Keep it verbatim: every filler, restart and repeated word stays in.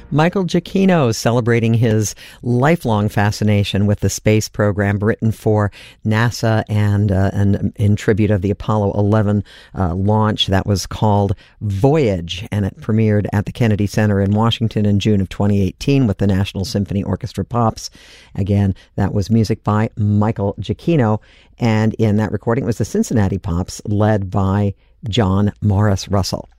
Michael Giacchino celebrating his lifelong fascination with the space program written for NASA and, uh, and in tribute of the Apollo eleven uh, launch. That was called Voyage, and it premiered at the Kennedy Center in Washington in June of twenty eighteen with the National Symphony Orchestra Pops. Again, that was music by Michael Giacchino, and in that recording it was the Cincinnati Pops led by John Morris Russell.